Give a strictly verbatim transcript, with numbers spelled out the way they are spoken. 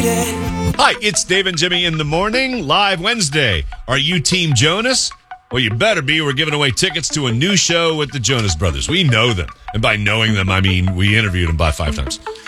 Hi, it's Dave and Jimmy in the morning, live Wednesday. Are you Team Jonas? Well, you better be. We're giving away tickets to a new show with the Jonas Brothers. We know them. And by knowing them, I mean we interviewed them about five times.